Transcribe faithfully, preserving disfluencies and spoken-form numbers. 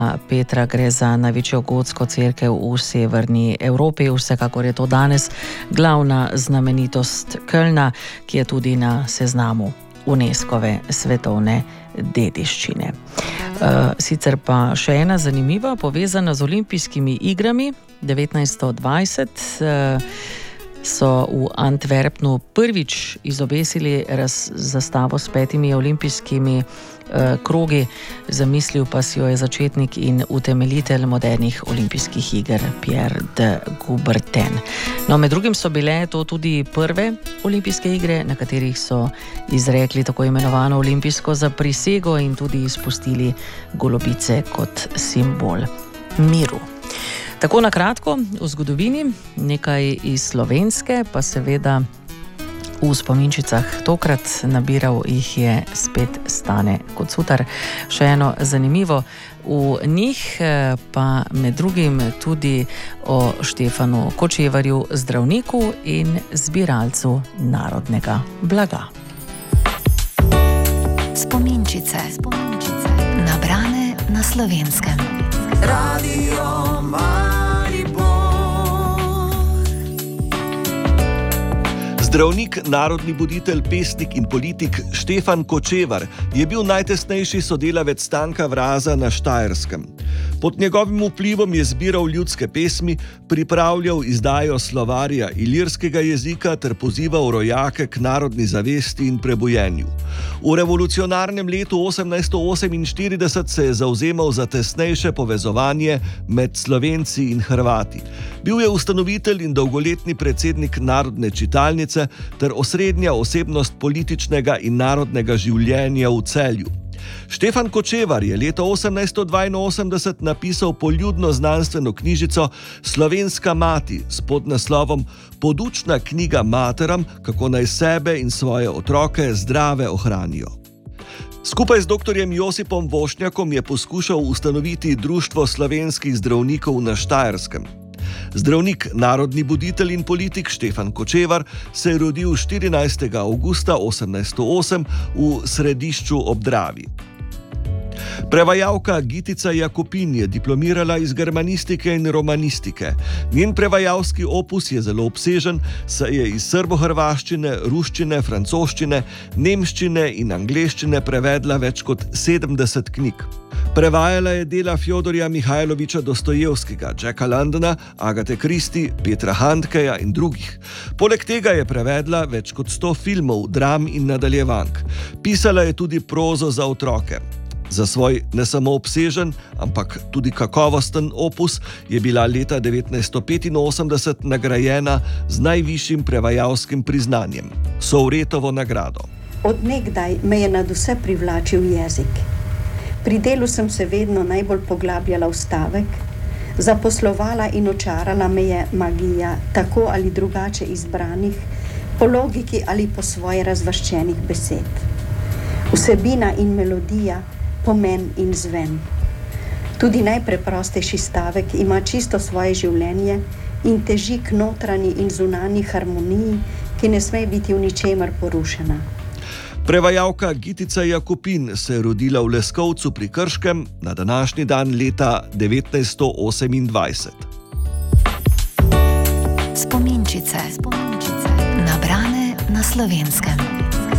Petra gre za največjo gotsko cerkev v severni Evropi. Vsekakor je to danes glavna znamenitost Kölna, ki je tudi na seznamu UNESCOve svetovne dediščine. Sicer pa še ena zanimiva, povezana z olimpijskimi igrami. devetnajststo dvajset so v Antwerpnu prvič izobesili raz, zastavo s petimi olimpijskimi eh, krogi. Zamislil pa si jo je začetnik in utemeljitelj modernih olimpijskih iger Pierre de Coubertin. No, med drugim so bile to tudi prve olimpijske igre, na katerih so izrekli tako imenovano olimpijsko zaprisego in tudi izpustili golobice kot simbol miru. Tako na kratko v zgodovini, nekaj iz slovenske, pa seveda v spominčicah tokrat nabiral jih je spet Stane Kocutar. Še eno zanimivo, v njih pa med drugim tudi o Štefanu Kočevarju, zdravniku in zbiralcu narodnega blaga. Spominčice, spominčice, nabrane na Slovenskem. Radio Maribor. Zdravnik, narodni buditelj, pesnik in politik Štefan Kočevar je bil najtesnejši sodelavec Stanka Vraza na Štajerskem. Pod njegovim vplivom je zbiral ljudske pesmi, pripravljal izdajo slovarja ilirskega jezika ter pozival rojake k narodni zavesti in prebujenju. V revolucionarnem letu osemnajststo oseminštirideset se je zavzemal za tesnejše povezovanje med Slovenci in Hrvati. Bil je ustanovitelj in dolgoletni predsednik Narodne čitalnice ter osrednja osebnost političnega in narodnega življenja v Celju. Štefan Kočevar je leta osemnajststo dvainosemdeset napisal poljudno znanstveno knjižico Slovenska mati s podnaslovom Podučna knjiga materam, kako naj sebe in svoje otroke zdrave ohranijo. Skupaj z doktorjem Josipom Vošnjakom je poskušal ustanoviti Društvo slovenskih zdravnikov na Štajerskem. Zdravnik, narodni buditelj in politik Štefan Kočevar se je rodil štirinajstega avgusta osemnajststo osem v Središču ob Dravi. Prevajalka Gitica Jakopin je diplomirala iz germanistike in romanistike. Njen prevajalski opus je zelo obsežen, saj je iz srbohrvaščine, ruščine, francoščine, nemščine in angleščine prevedla več kot sedemdeset knjig. Prevajala je dela Fjodorja Mihajloviča Dostojevskega, Jacka Londona, Agate Christie, Petra Handkeja in drugih. Poleg tega je prevedla več kot sto filmov, dram in nadaljevank. Pisala je tudi prozo za otroke. Za svoj ne samo obsežen, ampak tudi kakovosten opus je bila leta devetnajststo petinosemdeset nagrajena z najvišjim prevajalskim priznanjem, Sovretovo nagrado. Od nekdaj me je nadvse privlačil jezik. Pri delu sem se vedno najbolj poglabljala v stavek, zaposlovala in očarala me je magija tako ali drugače izbranih, po logiki ali po svoje razvaščenih besed. Vsebina in melodija, pomen in zven. Tudi najpreprostejši stavek ima čisto svoje življenje in teži k notranji in zunanji harmoniji, ki ne sme biti v ničemer porušena. Prevajalka Gitica Jakopin se je rodila v Leskovcu pri Krškem na današnji dan leta devetnajststo osemindvajset. Spominčice, spominčice, nabrane na Slovenskem.